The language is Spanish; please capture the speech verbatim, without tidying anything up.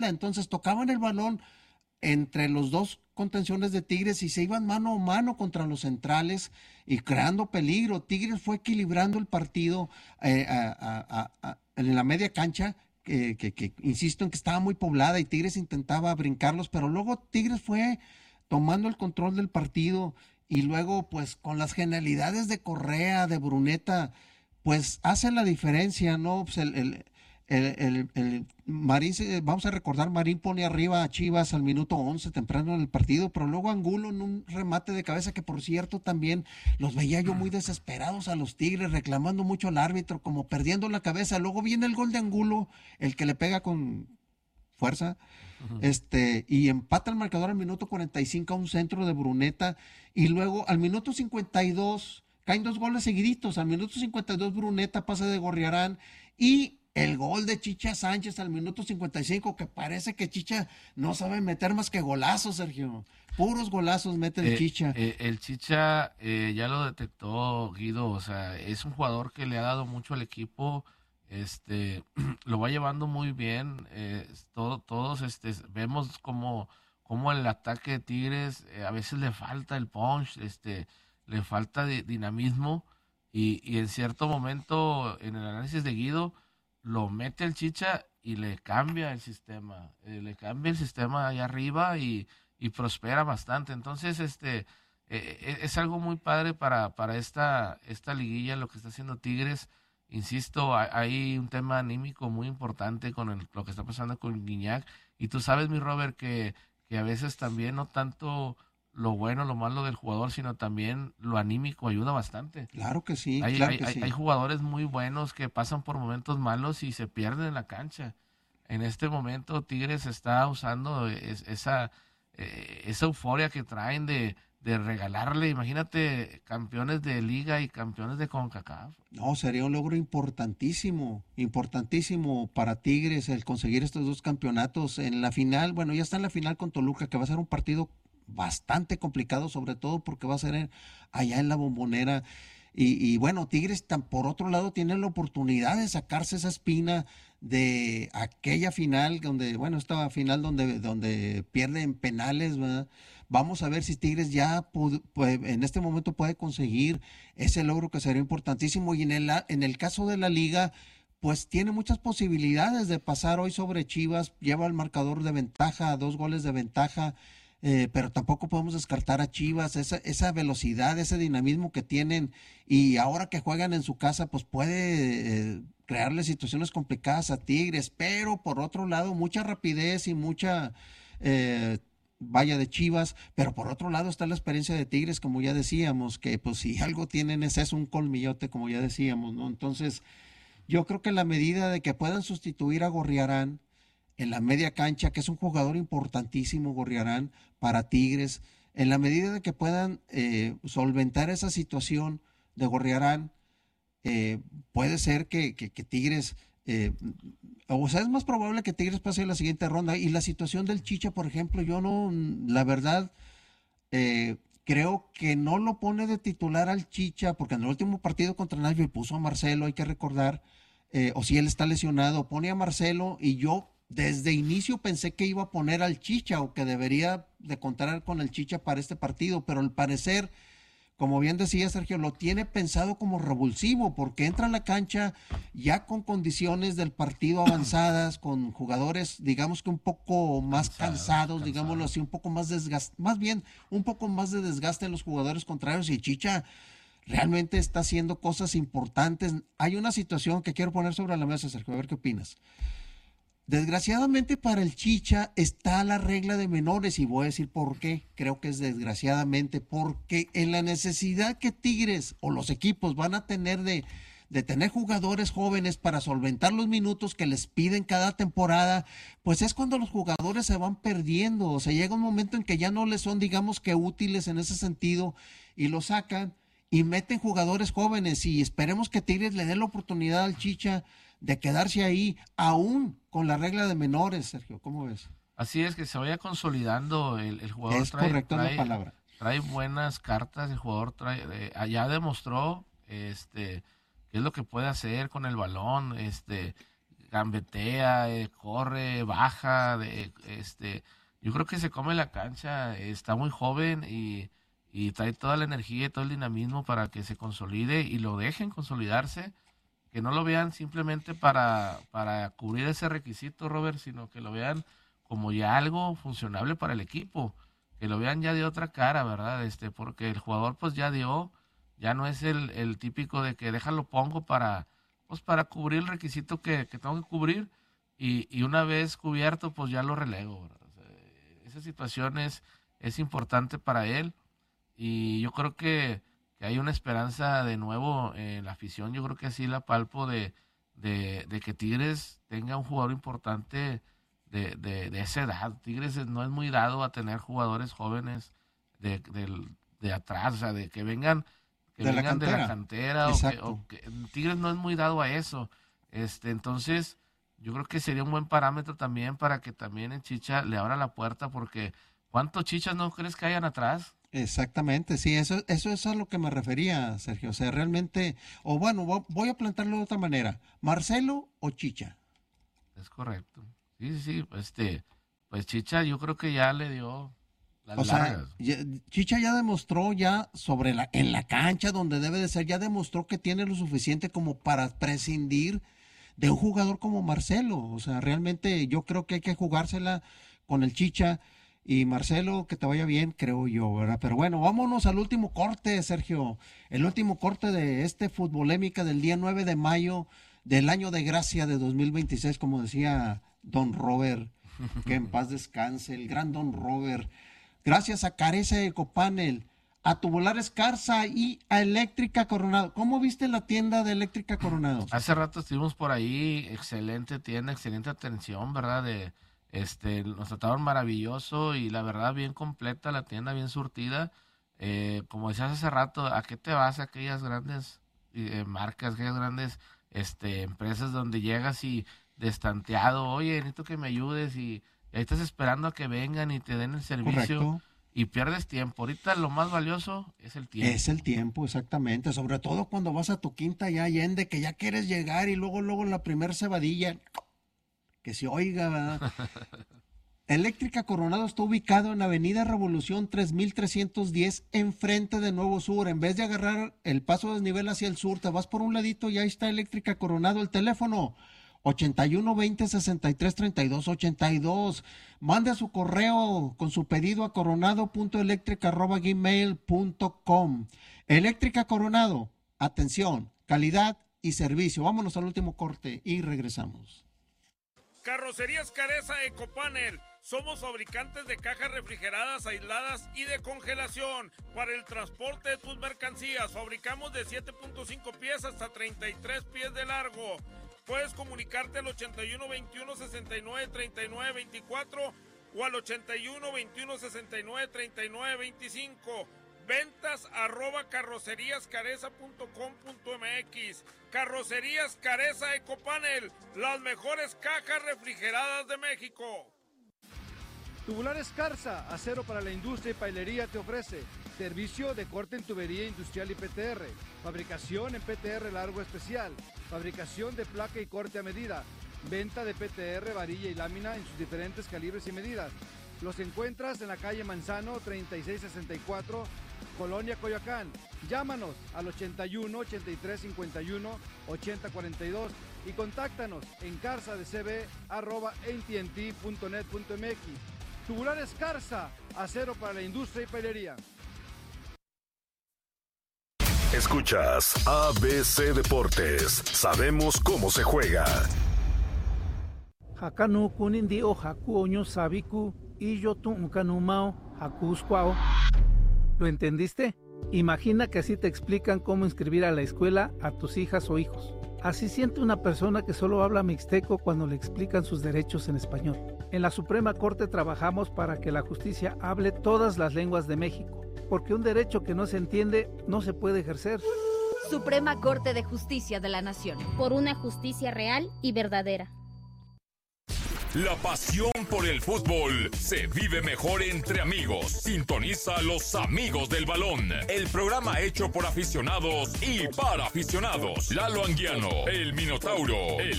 entonces tocaban el balón entre los dos contenciones de Tigres y se iban mano a mano contra los centrales y creando peligro. Tigres fue equilibrando el partido eh, a, a, a, a, en la media cancha, que, que, que insisto en que estaba muy poblada y Tigres intentaba brincarlos, pero luego Tigres fue tomando el control del partido y luego pues con las genialidades de Correa, de Bruneta, pues hace la diferencia, ¿no? Pues el, el, el, el, el Marín, vamos a recordar, Marín pone arriba a Chivas al minuto once temprano en el partido, pero luego Angulo en un remate de cabeza que por cierto también los veía yo muy desesperados a los Tigres, reclamando mucho al árbitro, como perdiendo la cabeza. Luego viene el gol de Angulo, el que le pega con fuerza, uh-huh. este, y empata el marcador al minuto cuarenta y cinco a un centro de Bruneta, y luego al minuto cincuenta y dos caen dos goles seguiditos. Al minuto cincuenta y dos Bruneta pasa de Gorriarán y el gol de Chicha Sánchez al minuto cincuenta y cinco, que parece que Chicha no sabe meter más que golazos, Sergio. Puros golazos mete el eh, Chicha. Eh, el Chicha eh, ya lo detectó Guido, o sea, es un jugador que le ha dado mucho al equipo, este, lo va llevando muy bien, eh, todo, todos este, vemos como, como el ataque de Tigres eh, a veces le falta el punch, este, le falta de dinamismo y, y en cierto momento en el análisis de Guido lo mete el Chicha y le cambia el sistema, eh, le cambia el sistema allá arriba y, y prospera bastante. Entonces, este, eh, es algo muy padre para, para esta, esta liguilla, lo que está haciendo Tigres. Insisto, hay, hay un tema anímico muy importante con el, lo que está pasando con Guiñac. Y tú sabes, mi Robert, que, que a veces también no tanto lo bueno, lo malo del jugador, sino también lo anímico ayuda bastante. Claro que sí, Hay, claro hay, que hay, sí. hay jugadores muy buenos que pasan por momentos malos y se pierden en la cancha. En este momento Tigres está usando es, esa, eh, esa euforia que traen de, de regalarle, imagínate, campeones de Liga y campeones de CONCACAF. No, sería un logro importantísimo, importantísimo para Tigres el conseguir estos dos campeonatos en la final. Bueno, ya está en la final con Toluca, que va a ser un partido bastante complicado, sobre todo porque va a ser en, allá en la Bombonera. Y, y bueno, Tigres tan, por otro lado tiene la oportunidad de sacarse esa espina de aquella final donde, bueno, esta final donde, donde pierde en penales, ¿verdad? Vamos a ver si Tigres ya puede, puede, en este momento puede conseguir ese logro que sería importantísimo. Y en el, en el caso de la liga, pues tiene muchas posibilidades de pasar hoy sobre Chivas, lleva el marcador de ventaja, dos goles de ventaja. Eh, pero tampoco podemos descartar a Chivas, esa, esa velocidad, ese dinamismo que tienen, y ahora que juegan en su casa, pues puede eh, crearle situaciones complicadas a Tigres, pero por otro lado, mucha rapidez y mucha eh, valla de Chivas, pero por otro lado está la experiencia de Tigres, como ya decíamos, que pues si algo tienen es eso, un colmillote, como ya decíamos, ¿no? Entonces, yo creo que en la medida de que puedan sustituir a Gorriarán en la media cancha, que es un jugador importantísimo, Gorriarán, para Tigres, en la medida de que puedan eh, solventar esa situación de Gorriarán, eh, puede ser que, que, que Tigres, eh, o sea, es más probable que Tigres pase a la siguiente ronda. Y la situación del Chicha, por ejemplo, yo no, la verdad, eh, creo que no lo pone de titular al Chicha, porque en el último partido contra Nashville puso a Marcelo, hay que recordar, eh, o si él está lesionado, pone a Marcelo, y yo desde inicio pensé que iba a poner al Chicha o que debería de contar con el Chicha para este partido, pero al parecer, como bien decía Sergio, lo tiene pensado como revulsivo, porque entra a la cancha ya con condiciones del partido avanzadas, con jugadores, digamos que un poco más cansados, cansados. digámoslo así, un poco más desgaste, más bien un poco más de desgaste en los jugadores contrarios, y Chicha realmente está haciendo cosas importantes. Hay una situación que quiero poner sobre la mesa, Sergio, a ver qué opinas. Desgraciadamente para el Chicha está la regla de menores, y voy a decir por qué. Creo que es desgraciadamente porque en la necesidad que Tigres o los equipos van a tener de, de tener jugadores jóvenes para solventar los minutos que les piden cada temporada, pues es cuando los jugadores se van perdiendo. O sea, llega un momento en que ya no les son, digamos que útiles en ese sentido, y lo sacan y meten jugadores jóvenes, y esperemos que Tigres le dé la oportunidad al Chicha de quedarse ahí, aún con la regla de menores, Sergio. ¿Cómo ves? Así es, que se vaya consolidando el, el jugador. Es trae, correcto trae, la palabra. Trae buenas cartas, el jugador trae, eh, allá demostró este qué es lo que puede hacer con el balón, este gambetea, eh, corre, baja, de, este, yo creo que se come la cancha, está muy joven y, y trae toda la energía y todo el dinamismo para que se consolide y lo dejen consolidarse, que no lo vean simplemente para, para cubrir ese requisito, Robert, sino que lo vean como ya algo funcionable para el equipo, que lo vean ya de otra cara, ¿verdad? Este, porque el jugador pues ya dio, ya no es el, el típico de que déjalo pongo para, pues para cubrir el requisito que, que tengo que cubrir y, y una vez cubierto pues ya lo relego, ¿verdad? O sea, esa situación es, es importante para él y yo creo que, que hay una esperanza de nuevo en la afición, yo creo que así la palpo de, de, de que Tigres tenga un jugador importante de, de, de esa edad. Tigres no es muy dado a tener jugadores jóvenes de, de, de atrás, o sea, de que vengan, que de, vengan la de la cantera, o que, o que Tigres no es muy dado a eso. Este, entonces, yo creo que sería un buen parámetro también para que también el Chicha le abra la puerta, porque ¿cuántos Chichas no crees que hayan atrás? Exactamente, sí, eso, eso es a lo que me refería, Sergio. O sea, realmente, o bueno, voy a plantearlo de otra manera, ¿Marcelo o Chicha? Es correcto. Sí, sí, sí, este, pues Chicha yo creo que ya le dio las o largas. sea, ya, Chicha ya demostró ya sobre la, en la cancha donde debe de ser, ya demostró que tiene lo suficiente como para prescindir de un jugador como Marcelo. O sea, realmente yo creo que hay que jugársela con el Chicha y Marcelo, que te vaya bien, creo yo, ¿verdad? Pero bueno, vámonos al último corte, Sergio. El último corte de este Futbolémica del día nueve de mayo del año de gracia de dos mil veintiséis, como decía Don Robert, que en paz descanse, el gran Don Robert. Gracias a Careza Ecopanel, a Tubulares Carza y a Eléctrica Coronado. ¿Cómo viste la tienda de Eléctrica Coronado? Hace rato estuvimos por ahí, excelente tienda, excelente atención, ¿verdad? De, este, nos trataron maravilloso y la verdad bien completa la tienda, bien surtida. Eh, como decías hace rato, ¿a qué te vas a aquellas grandes eh, marcas, aquellas grandes este, empresas donde llegas y destanteado, oye, necesito que me ayudes y, y ahí estás esperando a que vengan y te den el servicio? Correcto. Y pierdes tiempo. Ahorita lo más valioso es el tiempo. Es el tiempo, exactamente. Sobre todo cuando vas a tu quinta ya Allende, que ya quieres llegar y luego, luego la primer cebadilla, que se oiga, ¿verdad? Eléctrica Coronado está ubicado en Avenida Revolución tres mil trescientos diez, enfrente de Nuevo Sur. En vez de agarrar el paso desnivel hacia el sur, te vas por un ladito y ahí está Eléctrica Coronado. El teléfono ochenta y uno veinte sesenta y tres treinta y dos ochenta y dos. Mande su correo con su pedido a coronado punto eléctrica arroba gmail punto com. Eléctrica Coronado, atención, calidad y servicio. Vámonos al último corte y regresamos. Carrocerías Careza Ecopanel. Somos fabricantes de cajas refrigeradas, aisladas y de congelación para el transporte de tus mercancías. Fabricamos de siete punto cinco pies hasta treinta y tres pies de largo. Puedes comunicarte al ochenta y uno veintiuno sesenta y nueve treinta y nueve veinticuatro o al ochenta y uno veintiuno sesenta y nueve treinta y nueve veinticinco. Ventas arroba carrocerías careza punto com punto mx. Carrocerías Careza Ecopanel, las mejores cajas refrigeradas de México. Tubulares Carza, acero para la industria y pailería, te ofrece servicio de corte en tubería industrial y P T R, fabricación en P T R largo especial, fabricación de placa y corte a medida, venta de P T R, varilla y lámina en sus diferentes calibres y medidas. Los encuentras en la calle Manzano treinta y seis sesenta y cuatro, Colonia Coyoacán. Llámanos al ochenta y uno ochenta y tres cincuenta y uno ochenta cuarenta y dos y contáctanos en carzadcb arroba a t and t punto net punto m x. Tubulares Carza, acero para la industria y pailería. Escuchas A B C Deportes. Sabemos cómo se juega. Hakanu kunindi o haku oño sabiku y yo tu unkanumao hakuskwao. ¿Lo entendiste? Imagina que así te explican cómo inscribir a la escuela a tus hijas o hijos. Así siente una persona que solo habla mixteco cuando le explican sus derechos en español. En la Suprema Corte trabajamos para que la justicia hable todas las lenguas de México, porque un derecho que no se entiende no se puede ejercer. Suprema Corte de Justicia de la Nación. Por una justicia real y verdadera. La pasión por el fútbol se vive mejor entre amigos. Sintoniza a Los Amigos del Balón, el programa hecho por aficionados y para aficionados. Lalo Anguiano, el Minotauro, el